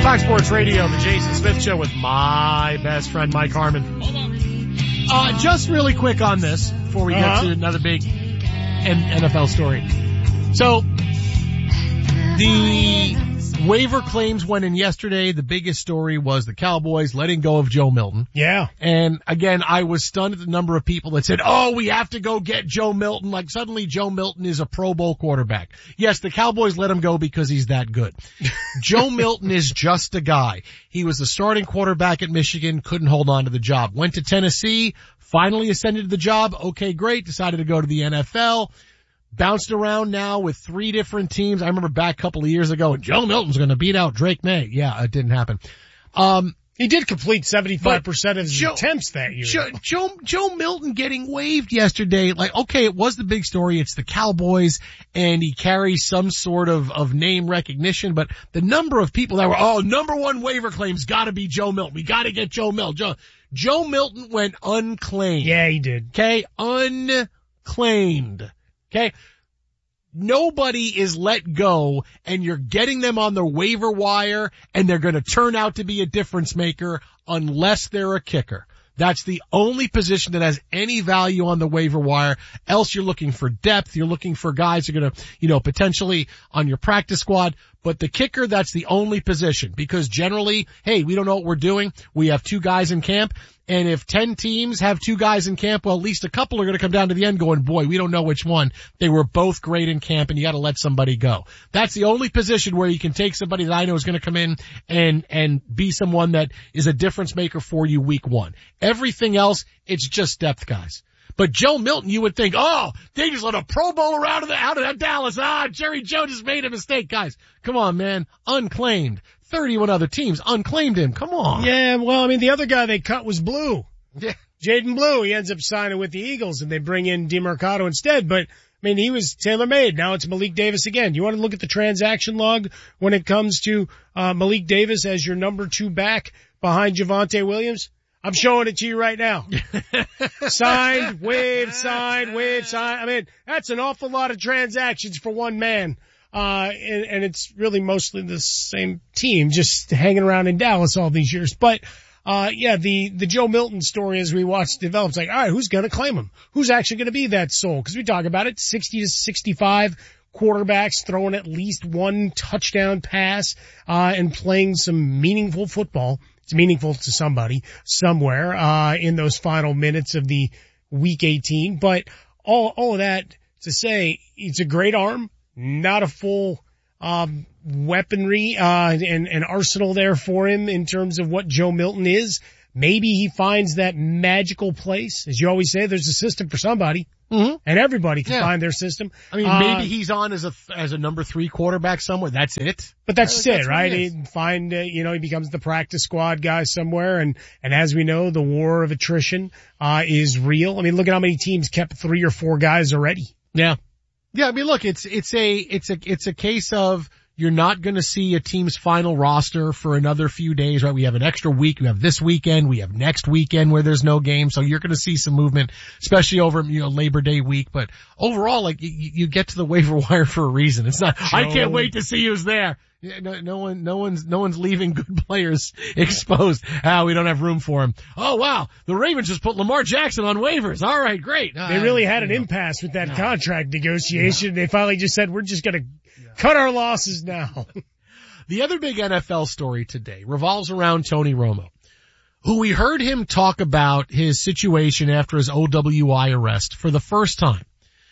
Fox Sports Radio, the Jason Smith Show with my best friend Mike Harmon. Just really quick on this before we get to another big NFL story. So, the waiver claims went in yesterday. The biggest story was the Cowboys letting go of Joe Milton. Yeah. And again, I was stunned at the number of people that said, oh, we have to go get Joe Milton. Like suddenly Joe Milton is a Pro Bowl quarterback. Yes, the Cowboys let him go because he's that good. Joe Milton is just a guy. He was the starting quarterback at Michigan, couldn't hold on to the job. Went to Tennessee, finally ascended to the job. Okay, great. Decided to go to the NFL. Bounced around now with 3 different teams. I remember back a couple of years ago, and Joe Milton's going to beat out Drake May. Yeah, it didn't happen. He did complete 75% of his attempts that year. Joe Milton getting waived yesterday. Like, okay, it was the big story. It's the Cowboys, and he carries some sort of name recognition. But the number of people that were, number one waiver claims got to be Joe Milton. We got to get Joe Milton. Joe Milton went unclaimed. Yeah, he did. Okay, unclaimed. Okay. Nobody is let go and you're getting them on the waiver wire and they're going to turn out to be a difference maker unless they're a kicker. That's the only position that has any value on the waiver wire. Else you're looking for depth. You're looking for guys who are going to, potentially on your practice squad. But the kicker, that's the only position because generally, hey, we don't know what we're doing. We have 2 guys in camp. And if 10 teams have 2 guys in camp, well, at least a couple are going to come down to the end going, boy, we don't know which one. They were both great in camp and you got to let somebody go. That's the only position where you can take somebody that I know is going to come in and be someone that is a difference maker for you week 1. Everything else, it's just depth guys. But Joe Milton, you would think, they just let a Pro Bowler out of Dallas. Jerry Joe just made a mistake. Guys, come on, man. Unclaimed. 31 other teams unclaimed him. Come on. Yeah, well, the other guy they cut was Blue. Yeah. Jaden Blue. He ends up signing with the Eagles, and they bring in DeMarcado instead. But, he was tailor-made. Now it's Malik Davis again. You want to look at the transaction log when it comes to Malik Davis as your number 2 back behind Javonte Williams? I'm showing it to you right now. Signed, waived, signed, waived, signed. That's an awful lot of transactions for one man. And it's really mostly the same team just hanging around in Dallas all these years. But, the Joe Milton story as we watch develop, it's like, all right, who's going to claim him? Who's actually going to be that soul? Because we talk about it, 60 to 65 quarterbacks throwing at least 1 touchdown pass, and playing some meaningful football. It's meaningful to somebody somewhere, in those final minutes of the week 18. But all of that to say, it's a great arm. Not a full weaponry and arsenal there for him in terms of what Joe Milton is. Maybe he finds that magical place. As you always say, there's a system for somebody. Mm-hmm. And everybody can find their system. Maybe he's on as a number 3 quarterback somewhere. That's it. But that's it, right? He becomes the practice squad guy somewhere. And as we know, the war of attrition, is real. Look at how many teams kept 3 or 4 guys already. Yeah. Yeah, look, it's a case of you're not going to see a team's final roster for another few days, right? We have an extra week. We have this weekend. We have next weekend where there's no game. So you're going to see some movement, especially over, Labor Day week. But overall, you get to the waiver wire for a reason. It's not, I can't wait to see who's there. No one's leaving good players exposed. We don't have room for him. Oh wow, the Ravens just put Lamar Jackson on waivers. All right, great. They really had an impasse with that contract negotiation. They finally just said, we're just gonna cut our losses now. The other big NFL story today revolves around Tony Romo, who we heard him talk about his situation after his OWI arrest for the first time.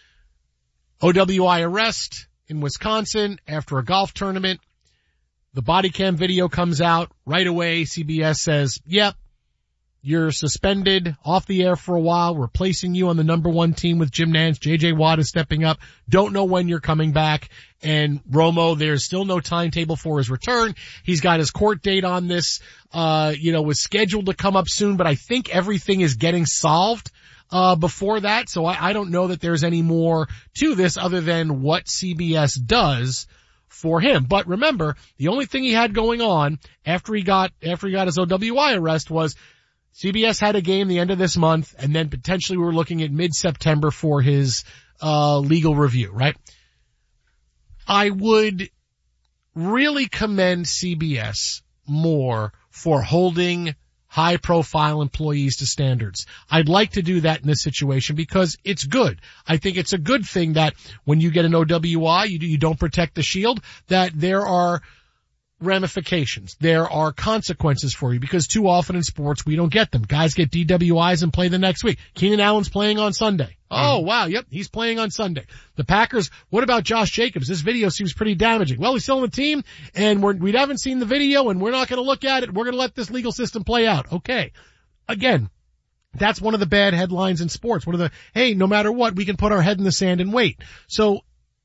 OWI arrest in Wisconsin after a golf tournament. The body cam video comes out right away. CBS says, yep, you're suspended off the air for a while. We're placing you on the number 1 team with Jim Nantz. JJ Watt is stepping up. Don't know when you're coming back. And Romo, there's still no timetable for his return. He's got his court date on this, was scheduled to come up soon, but I think everything is getting solved before that. So I don't know that there's any more to this other than what CBS does for him. But remember, the only thing he had going on after he got his OWI arrest was CBS had a game the end of this month, and then potentially we were looking at mid-September for his legal review, right? I would really commend CBS more for holding high-profile employees to standards. I'd like to do that in this situation because it's good. I think it's a good thing that when you get an OWI, you don't protect the shield, that there are ramifications. There are consequences for you because too often in sports we don't get them. Guys get DWIs and play the next week. Keenan Allen's playing on Sunday. Oh, wow. Yep. He's playing on Sunday. The Packers, what about Josh Jacobs? This video seems pretty damaging. Well, he's still on the team and we haven't seen the video and we're not going to look at it. We're going to let this legal system play out. Okay. Again, that's one of the bad headlines in sports. Hey, no matter what, we can put our head in the sand and wait. So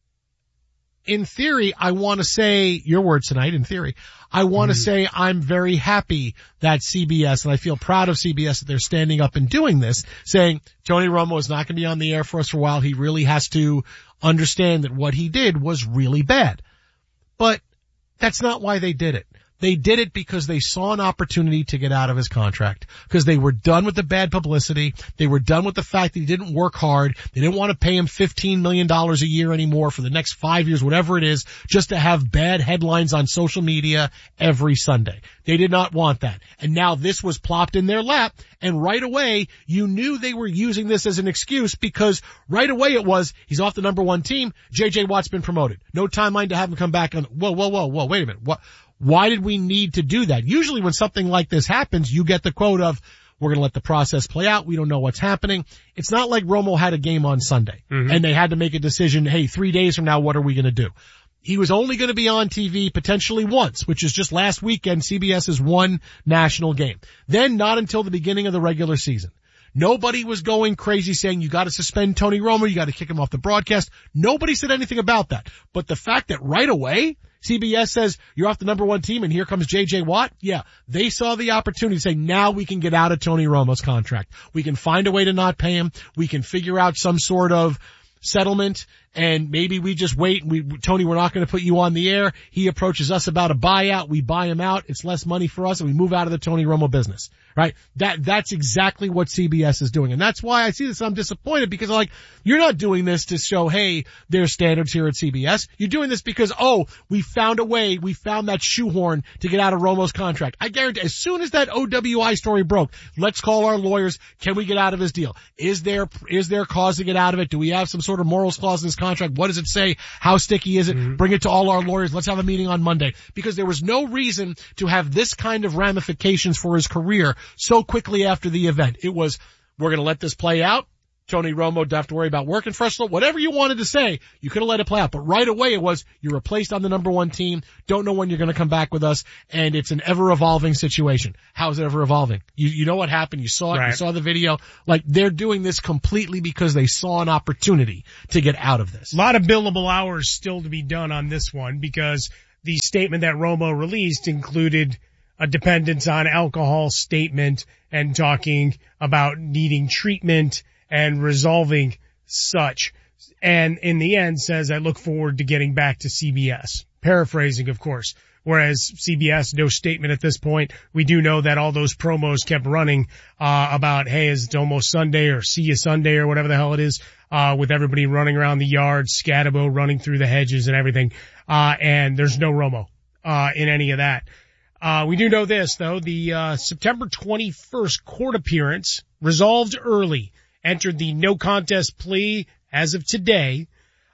in theory, I want to say, your words tonight, in theory, I want to say I'm very happy that CBS, and I feel proud of CBS that they're standing up and doing this, saying Tony Romo is not going to be on the air for us for a while. He really has to understand that what he did was really bad. But that's not why they did it. They did it because they saw an opportunity to get out of his contract, because they were done with the bad publicity. They were done with the fact that he didn't work hard. They didn't want to pay him $15 million a year anymore for the next 5 years, whatever it is, just to have bad headlines on social media every Sunday. They did not want that. And now this was plopped in their lap, and right away you knew they were using this as an excuse because right away it was, he's off the number one team, J.J. Watt's been promoted. No timeline to have him come back on. Whoa, wait a minute. What? Why did we need to do that? Usually when something like this happens, you get the quote of, we're going to let the process play out. We don't know what's happening. It's not like Romo had a game on Sunday and they had to make a decision. Hey, 3 days from now, what are we going to do? He was only going to be on TV potentially once, which is just last weekend, CBS's one national game. Then not until the beginning of the regular season. Nobody was going crazy saying you got to suspend Tony Romo, you got to kick him off the broadcast. Nobody said anything about that. But the fact that right away CBS says you're off the number one team and here comes J.J. Watt, yeah, they saw the opportunity to say now we can get out of Tony Romo's contract. We can find a way to not pay him. We can figure out some sort of settlement and maybe we just wait and Tony, we're not going to put you on the air. He approaches us about a buyout. We buy him out. It's less money for us and we move out of the Tony Romo business, right? That's exactly what CBS is doing. And that's why I see this. I'm disappointed because you're not doing this to show, hey, there's standards here at CBS. You're doing this because, we found a way. We found that shoehorn to get out of Romo's contract. I guarantee as soon as that OWI story broke, let's call our lawyers. Can we get out of his deal? Is there cause to get out of it? Do we have some sort of morals clause in his contract? What does it say? How sticky is it? Bring it to all our lawyers. Let's have a meeting on Monday. Because there was no reason to have this kind of ramifications for his career so quickly after the event. It was, we're going to let this play out. Tony Romo don't have to worry about working for us. Whatever you wanted to say, you could have let it play out. But right away it was, you're replaced on the number one team. Don't know when you're going to come back with us. And it's an ever-evolving situation. How is it ever-evolving? You know what happened. You saw it. Right. You saw the video. They're doing this completely because they saw an opportunity to get out of this. A lot of billable hours still to be done on this one because the statement that Romo released included a dependence on alcohol statement and talking about needing treatment and resolving such. And in the end says, I look forward to getting back to CBS. Paraphrasing, of course. Whereas CBS, no statement at this point. We do know that all those promos kept running, about, hey, it's almost Sunday or see you Sunday or whatever the hell it is, with everybody running around the yard, Scatabo running through the hedges and everything. And there's no Romo, in any of that. We do know this though, the, September 21st court appearance resolved early. Entered the no contest plea as of today.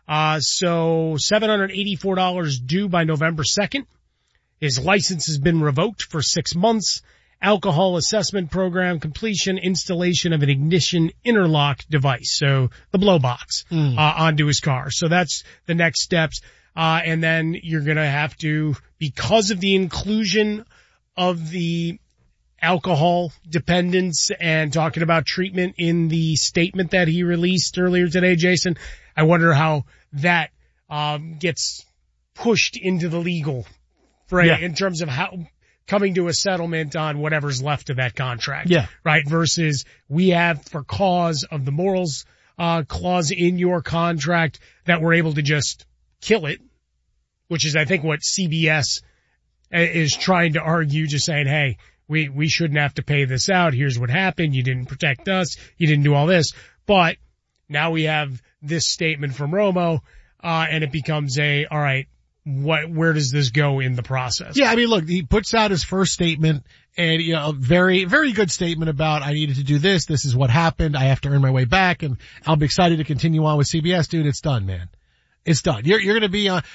So $784 due by November 2nd. His license has been revoked for 6 months. Alcohol assessment program completion, installation of an ignition interlock device. So the blow box, onto his car. So that's the next steps. And then you're going to have to, because of the inclusion of the alcohol dependence and talking about treatment in the statement that he released earlier today, Jason, I wonder how that gets pushed into the legal fray in terms of how coming to a settlement on whatever's left of that contract. Yeah. Right. Versus we have for cause of the morals clause in your contract that we're able to just kill it, which is I think what CBS is trying to argue, just saying, hey, we shouldn't have to pay this out. Here's what happened. You didn't protect us. You didn't do all this. But now we have this statement from Romo, and it becomes all right, where does this go in the process? Yeah, I mean, look, he puts out his first statement, and a very, very good statement about I needed to do this. This is what happened. I have to earn my way back, and I'll be excited to continue on with CBS. Dude, it's done, man. It's done. You're going to be on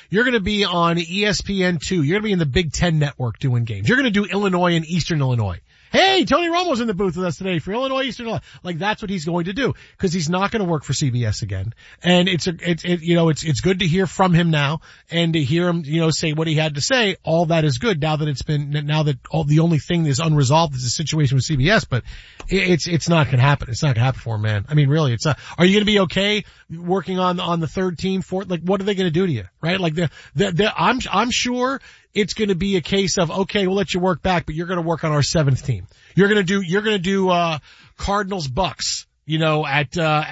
ESPN2. You're going to be in the Big Ten network doing games. You're going to do Illinois and Eastern Illinois. Hey, Tony Romo's in the booth with us today for Illinois Eastern Illinois. Like, that's what he's going to do, because he's not going to work for CBS again. And it's good to hear from him now, and to hear him, say what he had to say. All that is good now that the only thing that's unresolved is the situation with CBS, but it's not going to happen. It's not going to happen for him, man. I mean, really, are you going to be okay working on the third team, fourth? Like, what are they going to do to you, right? Like, I'm sure it's going to be a case of, okay, we'll let you work back, but you're going to work on our seventh team. You're going to do Cardinals Bucks, at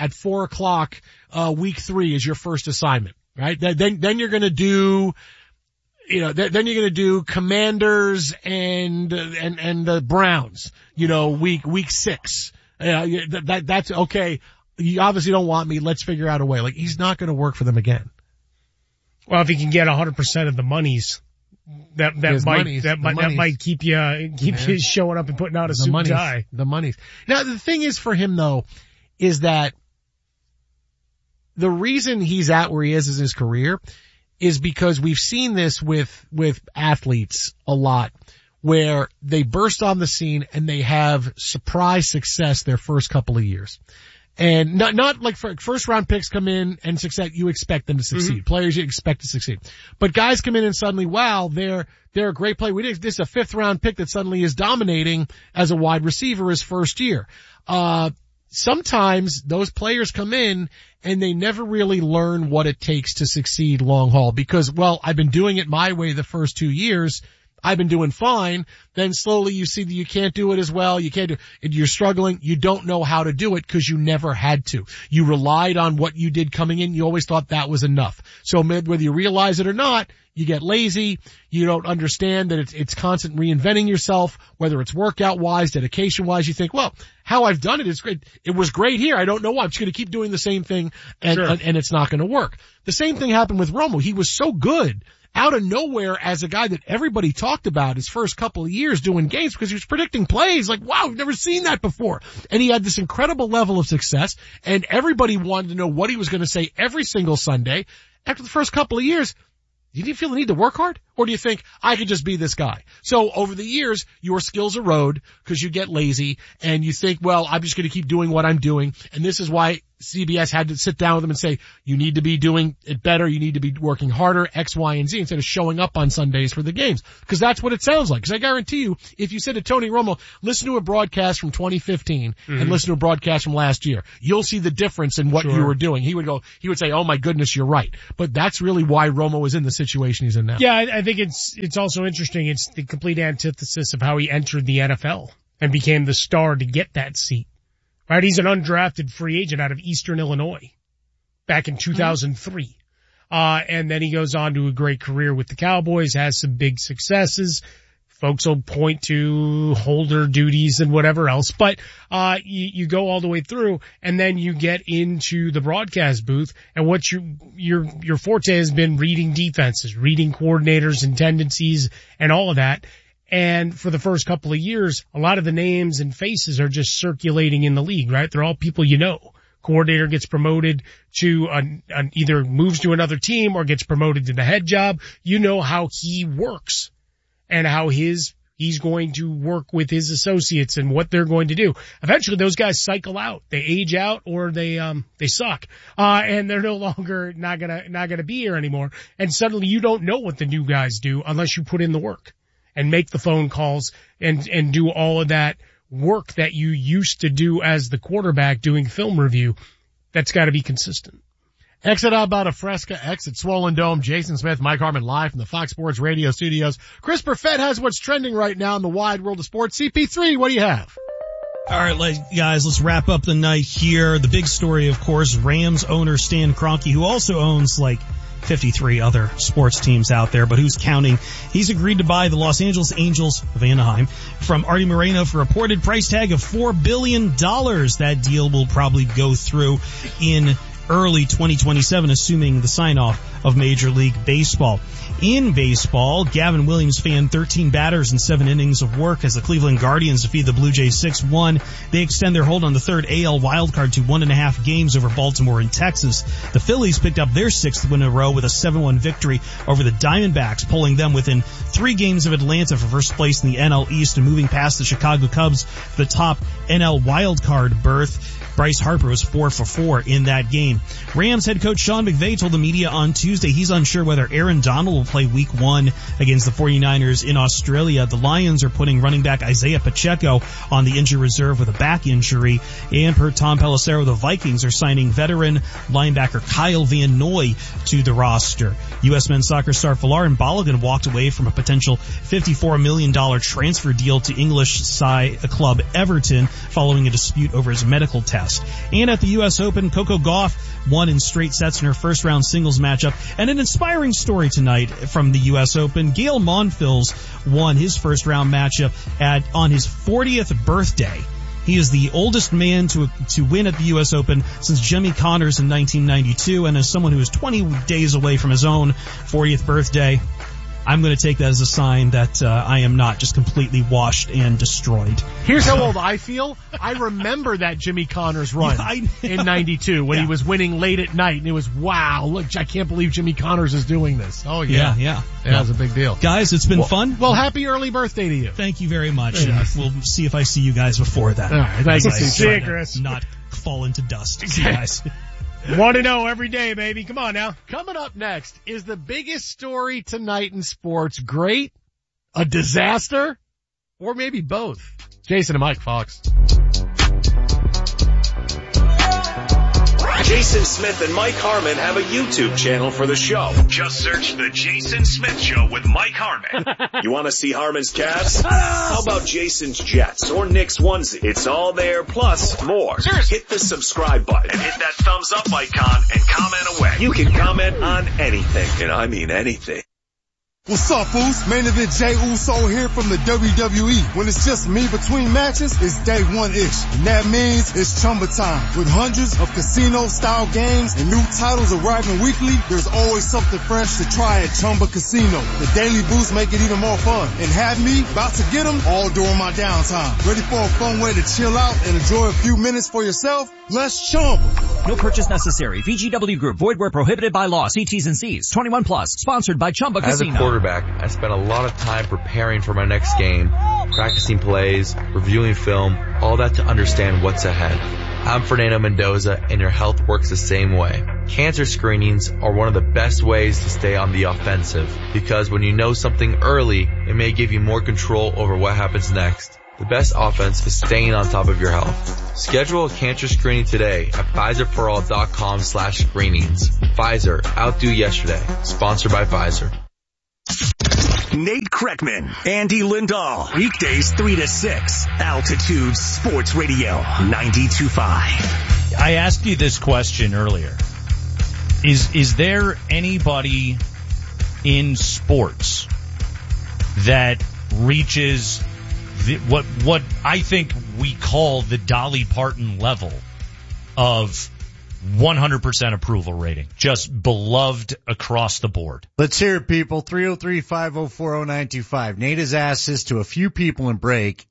4:00, week 3 is your first assignment, right? Then you're going to do, then you're going to do Commanders and the Browns, week 6. That's okay. You obviously don't want me. Let's figure out a way. Like, he's not going to work for them again. Well, if he can get 100% of the monies, that might keep you showing up and putting out a suit and tie. The monies. Now, the thing is for him, though, is that the reason he's at where he is in his career is because we've seen this with athletes a lot, where they burst on the scene and they have surprise success their first couple of years. And not like first round picks come in and success, you expect them to succeed. Mm-hmm. Players you expect to succeed. But guys come in and suddenly, wow, they're a great player. This is a 5th round pick that suddenly is dominating as a wide receiver his first year. Sometimes those players come in and they never really learn what it takes to succeed long haul, because, well, I've been doing it my way the first 2 years. I've been doing fine. Then slowly you see that you can't do it as well. You can't do it. You're struggling. You don't know how to do it because you never had to. You relied on what you did coming in. You always thought that was enough. So whether you realize it or not, you get lazy. You don't understand that it's constant reinventing yourself, whether it's workout wise, dedication wise. You think, well, how I've done it is great. It was great here. I don't know why. I'm just going to keep doing the same thing, and it's not going to work. The same thing happened with Romo. He was so good out of nowhere as a guy that everybody talked about his first couple of years doing games, because he was predicting plays like, wow, we've never seen that before. And he had this incredible level of success, and everybody wanted to know what he was going to say every single Sunday. After the first couple of years, did you feel the need to work hard? Or do you think, I could just be this guy? So over the years, your skills erode because you get lazy and you think, well, I'm just going to keep doing what I'm doing. And this is why CBS had to sit down with him and say, you need to be doing it better. You need to be working harder, X, Y, and Z, instead of showing up on Sundays for the games. Because that's what it sounds like. Because I guarantee you, if you said to Tony Romo, listen to a broadcast from 2015 and listen to a broadcast from last year, you'll see the difference in what you were doing. He would say, oh my goodness, you're right. But that's really why Romo is in the situation he's in now. Yeah, I think it's also interesting. It's the complete antithesis of how he entered the NFL and became the star to get that seat. Right? He's an undrafted free agent out of Eastern Illinois back in 2003. And then he goes on to a great career with the Cowboys, has some big successes. Folks will point to holder duties and whatever else, but, you go all the way through and then you get into the broadcast booth, and what your forte has been reading defenses, reading coordinators and tendencies and all of that. And for the first couple of years, a lot of the names and faces are just circulating in the league, right? They're all people you know. Coordinator gets promoted to either moves to another team or gets promoted to the head job. You know how he works and how he's going to work with his associates and what they're going to do. Eventually those guys cycle out. They age out or they suck. And they're no longer not gonna be here anymore. And suddenly you don't know what the new guys do unless you put in the work and make the phone calls and do all of that work that you used to do as the quarterback doing film review. That's got to be consistent. Exit out about a Fresca, exit Swollen Dome. Jason Smith, Mike Harmon live from the Fox Sports Radio studios. Chris Perfett has what's trending right now in the wide world of sports. CP3, what do you have? All right, guys, let's wrap up the night here. The big story, of course, Rams owner Stan Kroenke, who also owns 53 other sports teams out there, but who's counting? He's agreed to buy the Los Angeles Angels of Anaheim from Artie Moreno for a reported price tag of $4 billion. That deal will probably go through in early 2027, assuming the sign-off of Major League Baseball. In baseball, Gavin Williams fanned 13 batters in 7 innings of work as the Cleveland Guardians defeat the Blue Jays 6-1. They extend their hold on the third AL wildcard to 1.5 games over Baltimore and Texas. The Phillies picked up their 6th win in a row with a 7-1 victory over the Diamondbacks, pulling them within 3 games of Atlanta for first place in the NL East and moving past the Chicago Cubs for the top NL wildcard berth. Bryce Harper was 4 for 4 in that game. Rams head coach Sean McVay told the media on Tuesday he's unsure whether Aaron Donald will play week 1 against the 49ers in Australia. The Lions are putting running back Isaiah Pacheco on the injured reserve with a back injury. And per Tom Pelissero, the Vikings are signing veteran linebacker Kyle Van Noy to the roster. U.S. men's soccer star Folarin Balogun walked away from a potential $54 million transfer deal to English side club Everton following a dispute over his medical test. And at the U.S. Open, Coco Gauff won in straight sets in her first round singles matchup. And an inspiring story tonight from the U.S. Open. Gael Monfils won his first round matchup on his 40th birthday. He is the oldest man to win at the U.S. Open since Jimmy Connors in 1992. And as someone who is 20 days away from his own 40th birthday, I'm going to take that as a sign that I am not just completely washed and destroyed. Here's how old I feel. I remember that Jimmy Connors run in 92 when he was winning late at night, and it was, wow, look, I can't believe Jimmy Connors is doing this. Oh, yeah. Yeah. That was a big deal. Guys, it's been fun. Well, happy early birthday to you. Thank you very much. And we'll see if I see you guys before that. All right, thank you. See you, Chris. Not fall into dust. See you guys. Want to know every day, baby. Come on now. Coming up next, is the biggest story tonight in sports great, a disaster, or maybe both? Jason and Mike, Fox. Jason Smith and Mike Harmon have a YouTube channel for the show. Just search The Jason Smith Show with Mike Harmon. You want to see Harmon's Cavs? How about Jason's Jets or Knicks onesie? It's all there, plus more. Hit the subscribe button and hit that thumbs up icon and comment away. You can comment on anything, and I mean anything. What's up, fools? Main event Jey Uso here from the WWE. When it's just me between matches, it's day one-ish. And that means it's Chumba time. With hundreds of casino-style games and new titles arriving weekly, there's always something fresh to try at Chumba Casino. The daily boosts make it even more fun. And have me about to get them all during my downtime. Ready for a fun way to chill out and enjoy a few minutes for yourself? Let's Chumba. No purchase necessary. VGW Group. Void where prohibited by law. See T's and C's. 21 plus. Sponsored by Chumba Casino. As a quarterback, I spent a lot of time preparing for my next game, practicing plays, reviewing film, all that to understand what's ahead. I'm Fernando Mendoza, and your health works the same way. Cancer screenings are one of the best ways to stay on the offensive, because when you know something early, it may give you more control over what happens next. The best offense is staying on top of your health. Schedule a cancer screening today at PfizerForAll.com/screenings. Pfizer, outdo yesterday. Sponsored by Pfizer. Nate Kreckman, Andy Lindahl, weekdays 3 to 6, Altitude Sports Radio 92.5. I asked you this question earlier. Is there anybody in sports that reaches what I think we call the Dolly Parton level of 100% approval rating, just beloved across the board? Let's hear it, people. 303-504-0925. Nate has asked this to a few people in break,